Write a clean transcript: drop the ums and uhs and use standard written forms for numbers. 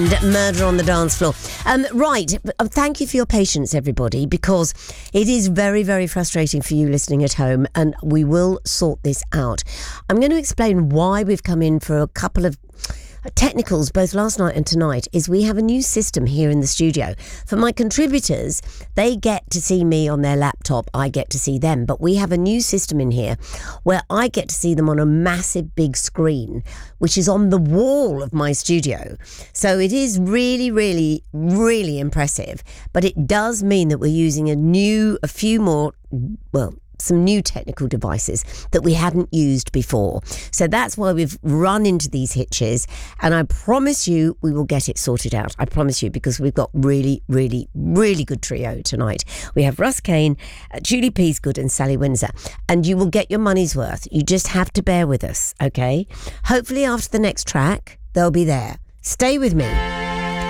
Murder on the Dance Floor. Right, thank you for your patience, everybody, because it is very, very frustrating for you listening at home, and we will sort this out. I'm going to explain why we've come in for a couple of technicals both last night and tonight. Is we have a new system here in the studio. For my contributors, they get to see me on their laptop, I get to see them, but we have a new system in here where I get to see them on a massive big screen which is on the wall of my studio. So it is really, really, really impressive, but it does mean that we're using some new technical devices that we hadn't used before. So that's why we've run into these hitches, and I promise you we will get it sorted out. I promise you, because we've got really, really, really good trio tonight. We have Russ Kane, Julie Peasgood and Sally Windsor, and you will get your money's worth. You just have to bear with us, okay? Hopefully after the next track, they'll be there. Stay with me.